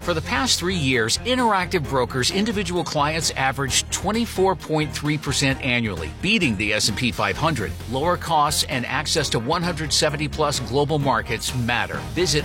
For the past 3 years, Interactive Brokers' individual clients averaged 24.3% annually, beating the S&P 500. Lower costs and access to 170-plus global markets matter. Visit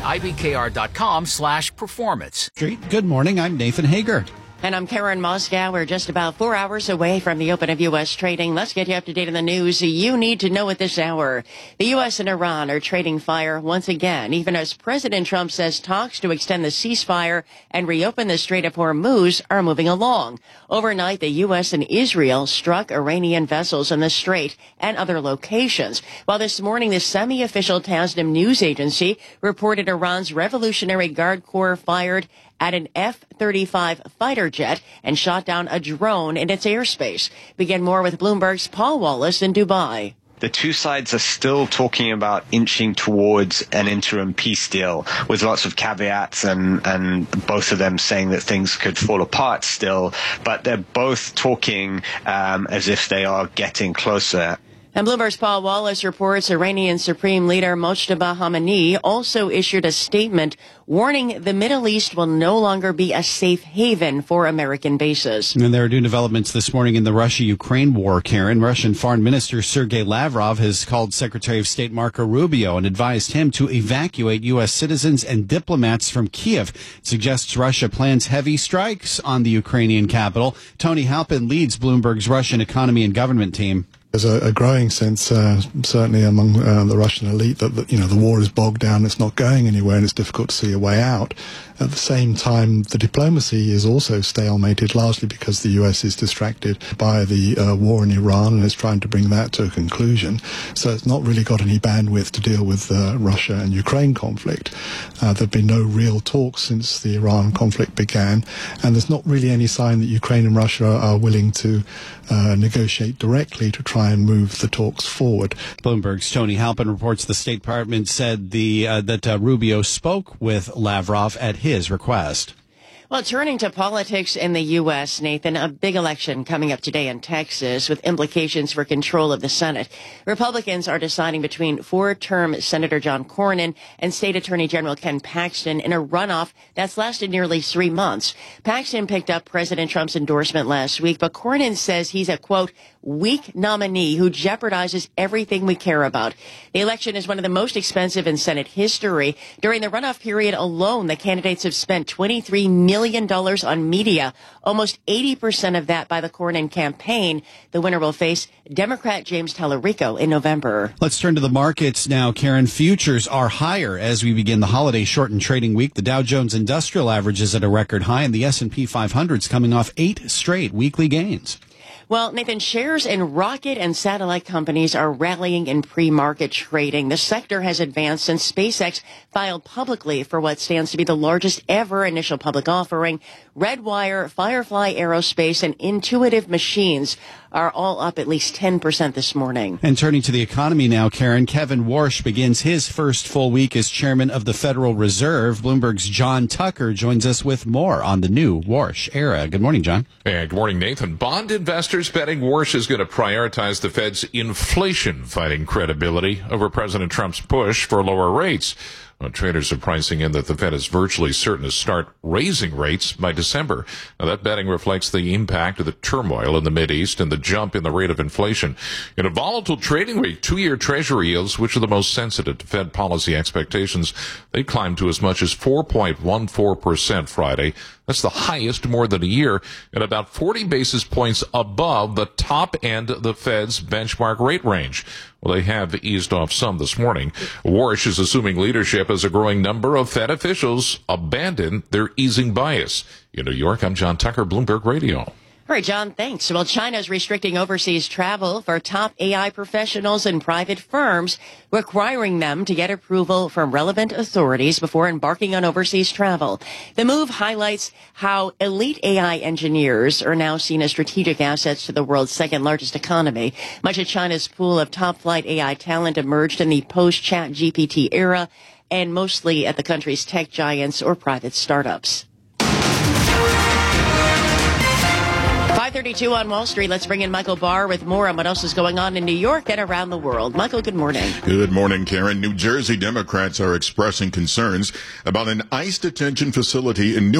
ibkr.com/performance. Good morning. I'm Nathan Hager. And I'm Karen Moscow. We're just about 4 hours away from the open of U.S. trading. Let's get you up to date on the news you need to know at this hour. The U.S. and Iran are trading fire once again, even as President Trump says talks to extend the ceasefire and reopen the Strait of Hormuz are moving along. Overnight, the U.S. and Israel struck Iranian vessels in the strait and other locations. While this morning, the semi-official Tasnim news agency reported Iran's Revolutionary Guard Corps fired at an F-35 fighter jet and shot down a drone in its airspace. Begin more with Bloomberg's Paul Wallace in Dubai. The two sides are still talking about inching towards an interim peace deal with lots of caveats and both of them saying that things could fall apart still, but they're both talking as if they are getting closer. And Bloomberg's Paul Wallace reports Iranian Supreme Leader Mojtaba Khamenei also issued a statement warning the Middle East will no longer be a safe haven for American bases. And there are new developments this morning in the Russia-Ukraine war, Karen. Russian Foreign Minister Sergei Lavrov has called Secretary of State Marco Rubio and advised him to evacuate U.S. citizens and diplomats from Kiev. It suggests Russia plans heavy strikes on the Ukrainian capital. Tony Halpin leads Bloomberg's Russian economy and government team. There's a growing sense, certainly among the Russian elite, that the war is bogged down, it's not going anywhere, and it's difficult to see a way out. At the same time, the diplomacy is also stalemated, largely because the U.S. is distracted by the war in Iran and is trying to bring that to a conclusion. So it's not really got any bandwidth to deal with the Russia and Ukraine conflict. There have been no real talks since the Iran conflict began, and there's not really any sign that Ukraine and Russia are willing to negotiate directly to try and move the talks forward. Bloomberg's Tony Halpin reports the State Department said that Rubio spoke with Lavrov at his request. Well, turning to politics in the U.S., Nathan, a big election coming up today in Texas with implications for control of the Senate. Republicans are deciding between four-term Senator John Cornyn and State Attorney General Ken Paxton in a runoff that's lasted nearly 3 months. Paxton picked up President Trump's endorsement last week, but Cornyn says he's a, quote, weak nominee who jeopardizes everything we care about. The election is one of the most expensive in Senate history. During the runoff period alone, the candidates have spent $23 million on media, almost 80% of that by the Cornyn campaign. The winner will face Democrat James Tallarico in November. Let's turn to the markets now, Karen. Futures are higher as we begin the holiday shortened trading week. The Dow Jones Industrial Average is at a record high, and the S&P 500 is coming off 8 straight weekly gains. Well, Nathan, shares in rocket and satellite companies are rallying in pre-market trading. The sector has advanced since SpaceX filed publicly for what stands to be the largest ever initial public offering. Redwire, Firefly Aerospace, and Intuitive Machines are all up at least 10% this morning. And turning to the economy now, Karen, Kevin Warsh begins his first full week as chairman of the Federal Reserve. Bloomberg's John Tucker joins us with more on the new Warsh era. Good morning, John. And good morning, Nathan. Bond investors betting Warsh is going to prioritize the Fed's inflation-fighting credibility over President Trump's push for lower rates. Traders are pricing in that the Fed is virtually certain to start raising rates by December. Now, that betting reflects the impact of the turmoil in the Mideast and the jump in the rate of inflation. In a volatile trading week, 2-year Treasury yields, which are the most sensitive to Fed policy expectations, they climbed to as much as 4.14% Friday. That's the highest in more than a year, and about 40 basis points above the top end of the Fed's benchmark rate range. Well, they have eased off some this morning. Warsh is assuming leadership as a growing number of Fed officials abandon their easing bias. In New York, I'm John Tucker, Bloomberg Radio. All right, John, thanks. Well, China's restricting overseas travel for top AI professionals and private firms, requiring them to get approval from relevant authorities before embarking on overseas travel. The move highlights how elite AI engineers are now seen as strategic assets to the world's second largest economy. Much of China's pool of top-flight AI talent emerged in the post-Chat GPT era, and mostly at the country's tech giants or private startups. 5:32 on Wall Street. Let's bring in Michael Barr with more on what else is going on in New York and around the world. Michael, good morning. Good morning, Karen. New Jersey Democrats are expressing concerns about an ICE detention facility in New